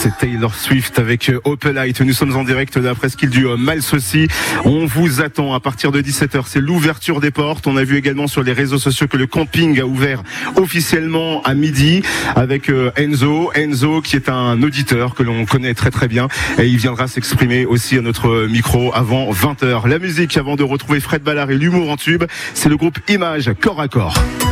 C'est Taylor Swift avec Opelite. Nous sommes en direct de la presqu'île du Malsaucy. On vous attend à partir de 17h. C'est l'ouverture des portes. On a vu également sur les réseaux sociaux que le camping a ouvert officiellement à midi avec Enzo. Enzo qui est un auditeur que l'on connaît très très bien et il viendra s'exprimer aussi à notre micro avant 20h. La musique avant de retrouver Fred Ballard et l'humour en tube, c'est le groupe Image, Corps à Corps.